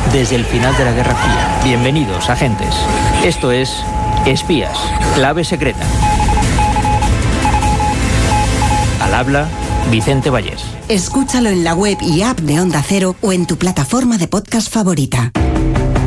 desde el final de la Guerra Fría. Bienvenidos, agentes. Esto es Espías, clave secreta. Al habla, Vicente Vallés. Escúchalo en la web y app de Onda Cero o en tu plataforma de podcast favorita.